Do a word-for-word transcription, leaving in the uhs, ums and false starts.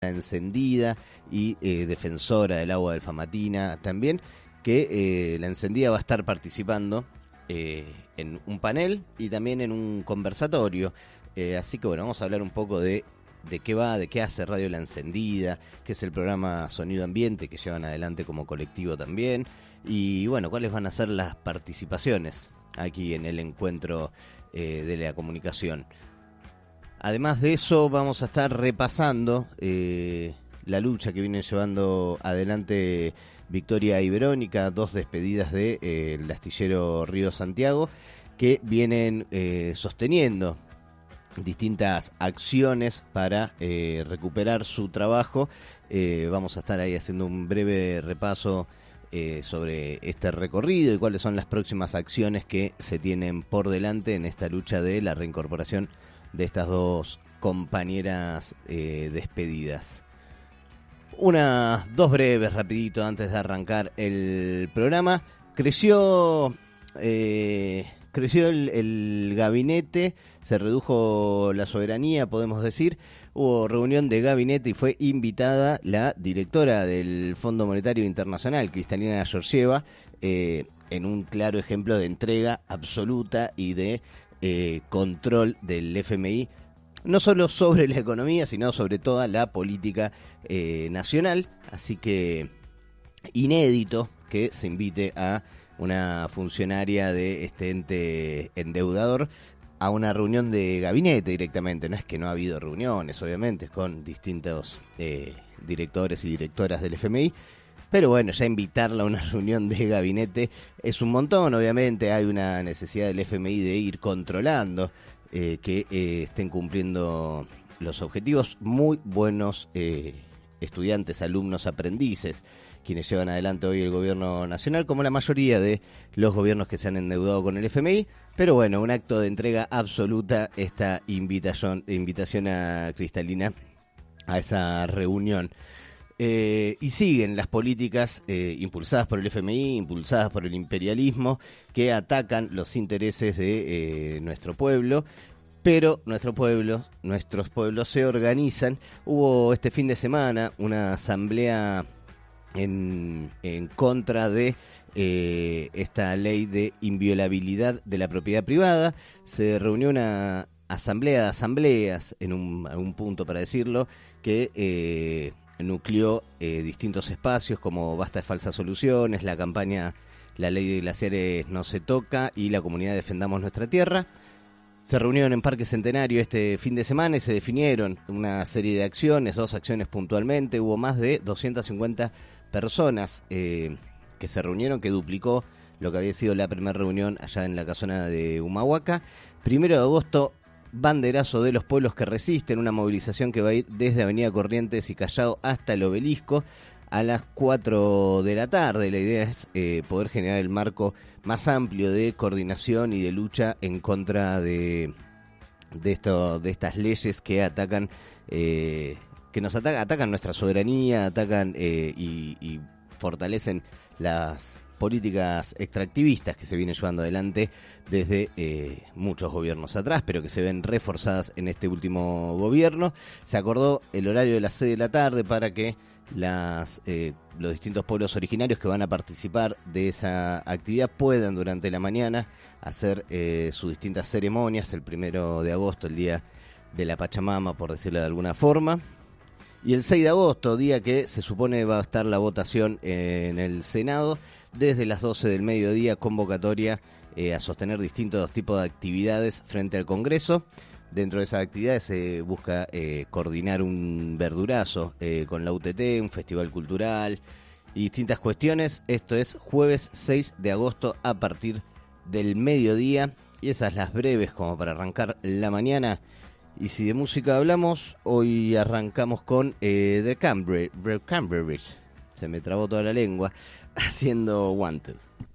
Encendida y eh, defensora del agua del Famatina también, que eh, la Encendida va a estar participando eh, en un panel y también en un conversatorio, eh, así que bueno, vamos a hablar un poco de, de qué va, de qué hace Radio La Encendida, qué es el programa Sonido Ambiente que llevan adelante como colectivo también, y bueno, cuáles van a ser las participaciones aquí en el encuentro eh, de la comunicación. Además de eso, vamos a estar repasando eh, la lucha que vienen llevando adelante Victoria y Verónica, dos despedidas del de, eh, astillero Río Santiago, que vienen eh, sosteniendo distintas acciones para eh, recuperar su trabajo. Eh, vamos a estar ahí haciendo un breve repaso eh, sobre este recorrido y cuáles son las próximas acciones que se tienen por delante en esta lucha de la reincorporación de estas dos compañeras eh, despedidas. Unas dos breves, rapidito, antes de arrancar el programa. Creció, eh, creció el, el gabinete, se redujo la soberanía, podemos decir. Hubo reunión de gabinete y fue invitada la directora del Fondo Monetario Internacional, Kristalina Georgieva, eh, en un claro ejemplo de entrega absoluta y de Eh, control del F M I, no solo sobre la economía, sino sobre toda la política eh, nacional. Así que inédito que se invite a una funcionaria de este ente endeudador a una reunión de gabinete directamente. No es que no ha habido reuniones, obviamente, con distintos eh, directores y directoras del F M I, pero bueno, ya invitarla a una reunión de gabinete es un montón. Obviamente hay una necesidad del F M I de ir controlando eh, que eh, estén cumpliendo los objetivos. Muy buenos eh, estudiantes, alumnos, aprendices, quienes llevan adelante hoy el gobierno nacional, como la mayoría de los gobiernos que se han endeudado con el F M I. Pero bueno, un acto de entrega absoluta esta invitación, invitación a Kristalina a esa reunión. Eh, y siguen las políticas eh, impulsadas por el F M I, impulsadas por el imperialismo, que atacan los intereses de eh, nuestro pueblo, pero nuestro pueblo, nuestros pueblos se organizan. Hubo este fin de semana una asamblea en, en contra de eh, esta ley de inviolabilidad de la propiedad privada. Se reunió una asamblea de asambleas, en un, en un punto para decirlo, que Eh, nucleó eh, distintos espacios como Basta de Falsas Soluciones, la campaña La Ley de Glaciares No Se Toca y la comunidad Defendamos Nuestra Tierra. Se reunieron en Parque Centenario este fin de semana y se definieron una serie de acciones, dos acciones puntualmente. Hubo más de doscientas cincuenta personas eh, que se reunieron, que duplicó lo que había sido la primera reunión allá en la casona de Humahuaca. Primero de agosto, banderazo de los pueblos que resisten, una movilización que va a ir desde Avenida Corrientes y Callao hasta el Obelisco a las cuatro de la tarde. La idea es eh, poder generar el marco más amplio de coordinación y de lucha en contra de, de, esto, de estas leyes que atacan, eh, que nos atacan, atacan nuestra soberanía, atacan eh, y, y fortalecen las políticas extractivistas que se vienen llevando adelante desde eh, muchos gobiernos atrás, pero que se ven reforzadas en este último gobierno. Se acordó el horario de las seis de la tarde para que las eh, los distintos pueblos originarios que van a participar de esa actividad puedan durante la mañana hacer eh, sus distintas ceremonias. El primero de agosto, el día de la Pachamama, por decirlo de alguna forma. Y el seis de agosto, día que se supone va a estar la votación en el Senado, desde las doce del mediodía, convocatoria eh, a sostener distintos tipos de actividades frente al Congreso. Dentro de esas actividades se busca eh, coordinar un verdurazo eh, con la U T T, un festival cultural y distintas cuestiones. Esto es jueves seis de agosto a partir del mediodía. Y esas las breves como para arrancar la mañana. Y si de música hablamos, hoy arrancamos con eh, The Cranberries. Se me trabó toda la lengua, haciendo Wanted.